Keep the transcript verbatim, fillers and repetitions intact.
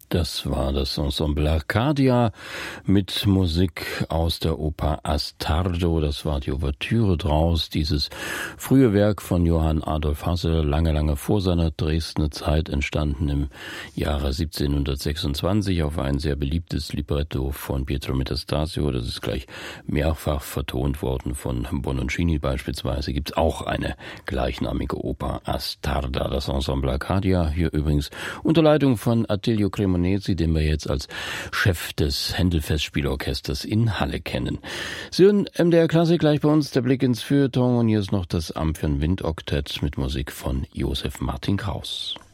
Das war das Ensemble Arcadia mit Musik aus der Oper Astardo. Das war die Ouvertüre draus, dieses frühe Werk von Johann Adolf Hasse, lange, lange vor seiner Dresdner Zeit, entstanden im Jahre siebzehnhundertsechsundzwanzig auf ein sehr beliebtes Libretto von Pietro Metastasio. Das ist gleich mehrfach vertont worden von Bononcini beispielsweise. Gibt es auch eine gleichnamige Oper Astarda, das Ensemble Arcadia. Hier übrigens unter Leitung von Attilio Cremonesi, den wir jetzt als Chef des Händel-Festspielorchesters in Halle kennen. Sie hören M D R Klassik, gleich bei uns der Blick ins Feuilleton, und hier ist noch das Amphion Windoktett mit Musik von Josef Martin Kraus.